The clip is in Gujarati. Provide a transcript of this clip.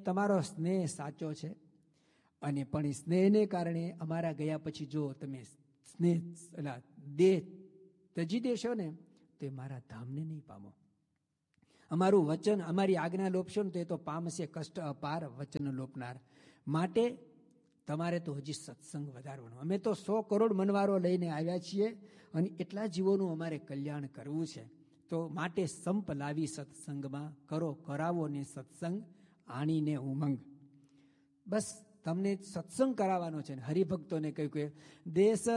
તમારો સ્નેહ સાચો છે, અને પણ એ સ્નેહને કારણે અમારા ગયા પછી જો તમે સ્નેહ દેહ ત્યજી દેશો ને તો એ મારા ધામને નહીં પામો. અમારું વચન, અમારી આજ્ઞા લોપશો ને તો એ તો પામશે કષ્ટ અપાર વચન લોપનાર. માટે તમારે તો હજી સત્સંગ વધારવાનો. અમે તો 100 કરોડ મનવારો લઈને આવ્યા છીએ અને એટલા જીવોનું અમારે કલ્યાણ કરવું છે. તો માટે સંપ લાવી સત્સંગમાં કરો, કરાવો ને સત્સંગ આણીને ઉમંગ. બસ તમને સત્સંગ કરાવવાનો છે. હરિભક્તોને કહ્યું કે દેશ